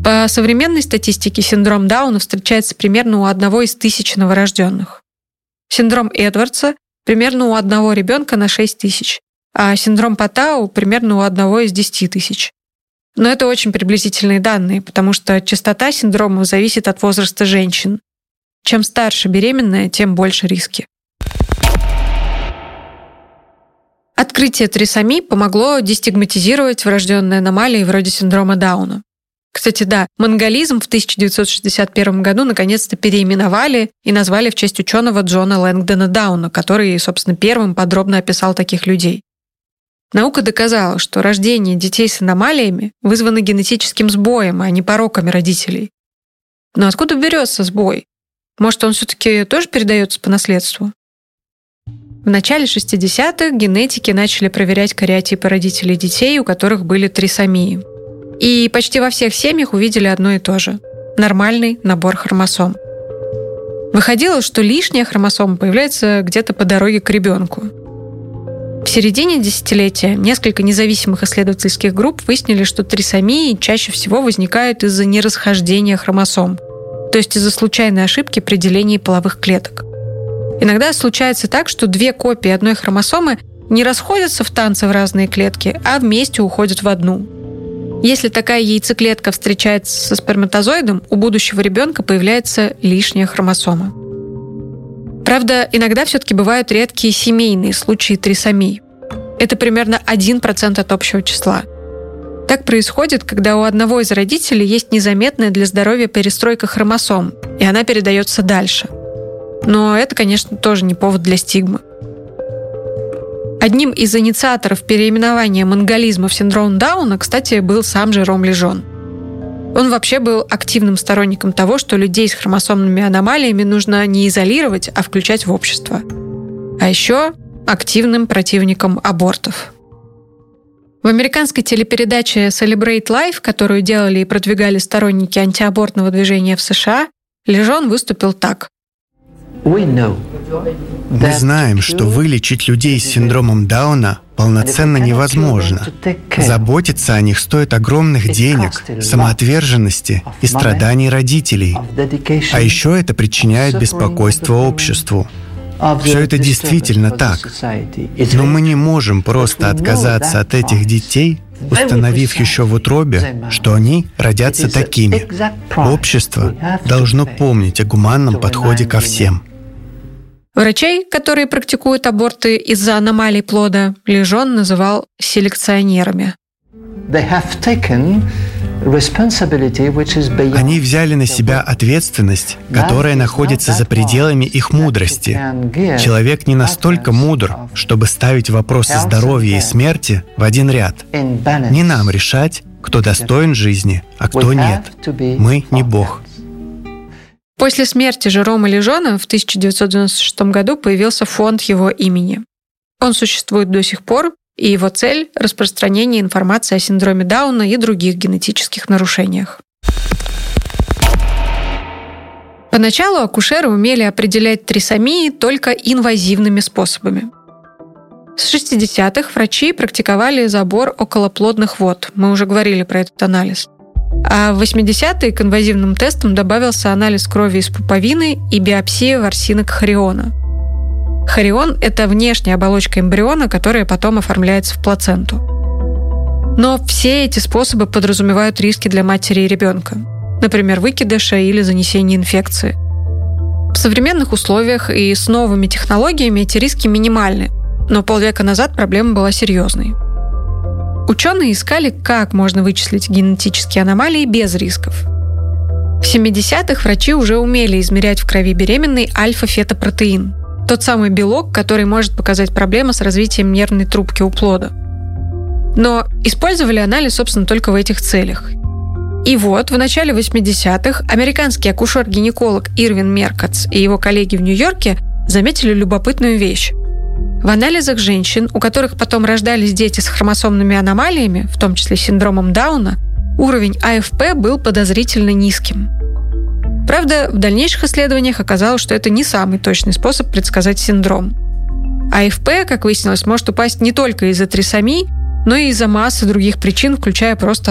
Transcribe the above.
По современной статистике синдром Дауна встречается примерно у 1 из 1000 новорожденных. Синдром Эдвардса примерно у 1 ребенка на 6000, а синдром Паттау примерно у 1 из 10 тысяч. Но это очень приблизительные данные, потому что частота синдромов зависит от возраста женщин. Чем старше беременная, тем больше риски. Открытие трисомий помогло дестигматизировать врожденные аномалии вроде синдрома Дауна. Кстати, да, монголизм в 1961 году наконец-то переименовали и назвали в честь ученого Джона Лэнгдона Дауна, который, собственно, первым подробно описал таких людей. Наука доказала, что рождение детей с аномалиями вызвано генетическим сбоем, а не пороками родителей. Но откуда берется сбой? Может, он все-таки тоже передается по наследству? В начале 60-х генетики начали проверять кариотипы родителей детей, у которых были трисомии. И почти во всех семьях увидели одно и то же – нормальный набор хромосом. Выходило, что лишняя хромосома появляется где-то по дороге к ребенку. В середине десятилетия несколько независимых исследовательских групп выяснили, что трисомии чаще всего возникают из-за нерасхождения хромосом, то есть из-за случайной ошибки при делении половых клеток. Иногда случается так, что 2 копии одной хромосомы не расходятся в танце в разные клетки, а вместе уходят в одну. Если такая яйцеклетка встречается со сперматозоидом, у будущего ребенка появляется лишняя хромосома. Правда, иногда все-таки бывают редкие семейные случаи трисомий. Это примерно 1% от общего числа. Так происходит, когда у одного из родителей есть незаметная для здоровья перестройка хромосом, и она передается дальше. Но это, конечно, тоже не повод для стигмы. Одним из инициаторов переименования монголизма в синдром Дауна, кстати, был сам Жером Лежон. Он вообще был активным сторонником того, что людей с хромосомными аномалиями нужно не изолировать, а включать в общество. А еще активным противником абортов. В американской телепередаче Celebrate Life, которую делали и продвигали сторонники антиабортного движения в США, Лежон выступил так. Мы знаем, что вылечить людей с синдромом Дауна полноценно невозможно. Заботиться о них стоит огромных денег, самоотверженности и страданий родителей. А еще это причиняет беспокойство обществу. Все это действительно так. Но мы не можем просто отказаться от этих детей, установив еще в утробе, что они родятся такими. Общество должно помнить о гуманном подходе ко всем. Врачей, которые практикуют аборты из-за аномалий плода, Лежон называл селекционерами. Они взяли на себя ответственность, которая находится за пределами их мудрости. Человек не настолько мудр, чтобы ставить вопросы здоровья и смерти в один ряд. Не нам решать, кто достоин жизни, а кто нет. Мы не Бог. После смерти Жерома Лежона в 1996 году появился фонд его имени. Он существует до сих пор, и его цель – распространение информации о синдроме Дауна и других генетических нарушениях. Поначалу акушеры умели определять трисомии только инвазивными способами. С 60-х врачи практиковали забор околоплодных вод. Мы уже говорили про этот анализ. А в 80-е к инвазивным тестам добавился анализ крови из пуповины и биопсия ворсинок хориона. Хорион – это внешняя оболочка эмбриона, которая потом оформляется в плаценту. Но все эти способы подразумевают риски для матери и ребенка, например, выкидыша или занесения инфекции. В современных условиях и с новыми технологиями эти риски минимальны, но полвека назад проблема была серьезной. Ученые искали, как можно вычислить генетические аномалии без рисков. В 70-х врачи уже умели измерять в крови беременной альфа-фетопротеин, тот самый белок, который может показать проблемы с развитием нервной трубки у плода. Но использовали анализ, собственно, только в этих целях. И вот в начале 80-х американский акушер-гинеколог Ирвин Меркатс и его коллеги в Нью-Йорке заметили любопытную вещь. В анализах женщин, у которых потом рождались дети с хромосомными аномалиями, в том числе синдромом Дауна, уровень АФП был подозрительно низким. Правда, в дальнейших исследованиях оказалось, что это не самый точный способ предсказать синдром. АФП, как выяснилось, может упасть не только из-за трисомий, но и из-за массы других причин, включая просто